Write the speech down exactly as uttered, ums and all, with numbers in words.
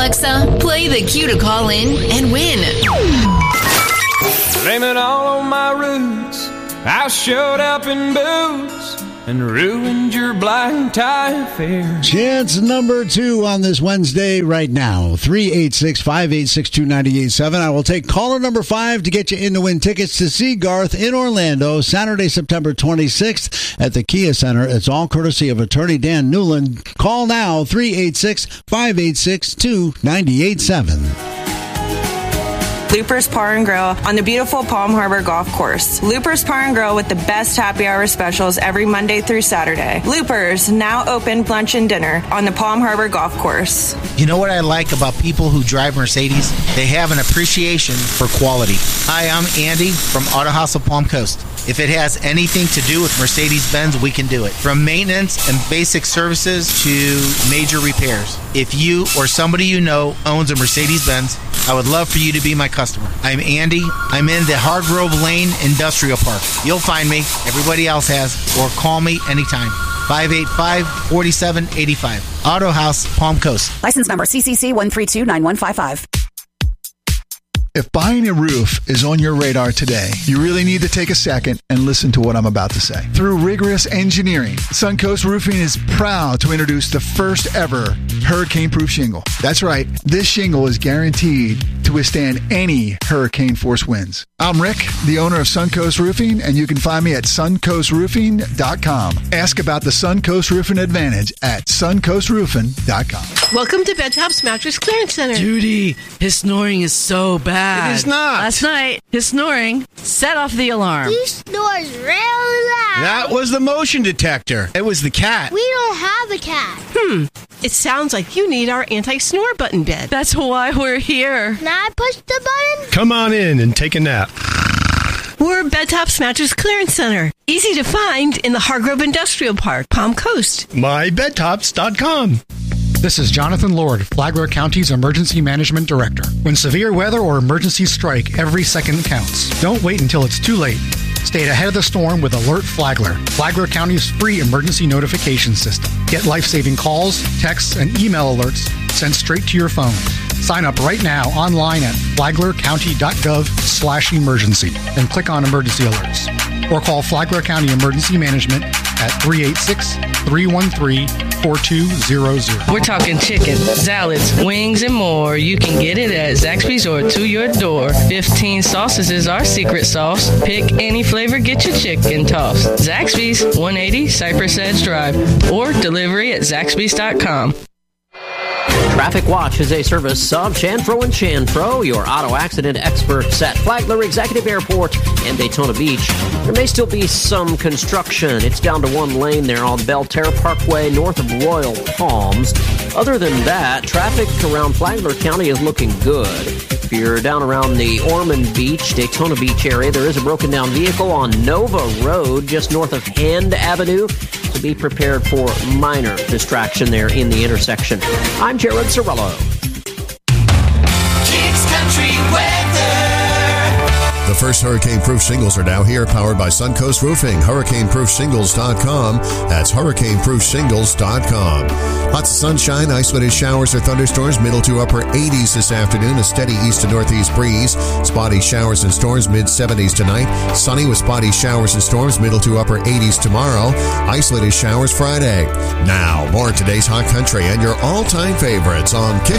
Alexa, play the cue to call in and win. Blame it all on my roots. I showed up in boots and ruined your blind tie affair. Chance number two on this Wednesday right now. three eight six, five eight six, two nine eight seven. I will take caller number five to get you in to win tickets to see Garth in Orlando, Saturday, September twenty-sixth at the Kia Center. It's all courtesy of attorney Dan Newland. Call now, three eight six, five eight six, two nine eight seven. Loopers Bar and Grill on the beautiful Palm Harbor Golf Course. Loopers Bar and Grill with the best happy hour specials every Monday through Saturday. Loopers, now open lunch and dinner on the Palm Harbor Golf Course. You know what I like about people who drive Mercedes? They have an appreciation for quality. Hi, I'm Andy from Auto House of Palm Coast. If it has anything to do with Mercedes-Benz, we can do it. From maintenance and basic services to major repairs. If you or somebody you know owns a Mercedes-Benz, I would love for you to be my customer. I'm Andy. I'm in the Hargrove Lane Industrial Park. You'll find me. Everybody else has. Or call me anytime. five eight five, four seven eight five. Auto House, Palm Coast. License number C C C one three two nine one five five. If buying a roof is on your radar today, you really need to take a second and listen to what I'm about to say. Through rigorous engineering, Suncoast Roofing is proud to introduce the first ever hurricane-proof shingle. That's right, this shingle is guaranteed to withstand any hurricane-force winds. I'm Rick, the owner of Suncoast Roofing, and you can find me at suncoast roofing dot com. Ask about the Suncoast Roofing Advantage at suncoast roofing dot com. Welcome to Bedtop's Mattress Clearance Center. Judy, his snoring is so bad. It is not. Last night, his snoring set off the alarm. He snores real loud. That was the motion detector. It was the cat. We don't have a cat. Hmm. It sounds like you need our anti-snore button bed. That's why we're here. Can I push the button? Come on in and take a nap. We're Bedtop's Mattress Clearance Center. Easy to find in the Hargrove Industrial Park, Palm Coast. my bed tops dot com. This is Jonathan Lord, Flagler County's Emergency Management Director. When severe weather or emergencies strike, every second counts. Don't wait until it's too late. Stay ahead of the storm with Alert Flagler, Flagler County's free emergency notification system. Get life-saving calls, texts, and email alerts sent straight to your phone. Sign up right now online at flagler county dot gov slash emergency and click on emergency alerts. Or call Flagler County Emergency Management at three eight six, three one three, four two zero zero. We're talking chicken, salads, wings, and more. You can get it at Zaxby's or to your door. fifteen sauces is our secret sauce. Pick any flavor, get your chicken tossed. Zaxby's, one eighty Cypress Edge Drive, or delivery at zaxby's dot com. Traffic Watch is a service of Chanfro and Chanfro, your auto accident experts at Flagler Executive Airport and Daytona Beach. There may still be some construction. It's down to one lane there on Belterra Parkway north of Royal Palms. Other than that, traffic around Flagler County is looking good. If you're down around the Ormond Beach, Daytona Beach area, there is a broken down vehicle on Nova Road just north of Hand Avenue. So be prepared for minor distraction there in the intersection. I'm Jared Sorello. Kicks Country Weather. The first hurricane-proof shingles are now here, powered by Suncoast Roofing. hurricane proof shingles dot com. That's hurricane proof shingles dot com. Lots of sunshine, isolated showers or thunderstorms, middle to upper eighties this afternoon. A steady east to northeast breeze. Spotty showers and storms, mid seventies tonight. Sunny with spotty showers and storms, middle to upper eighties tomorrow. Isolated showers Friday. Now, more of today's hot country and your all-time favorites on Kick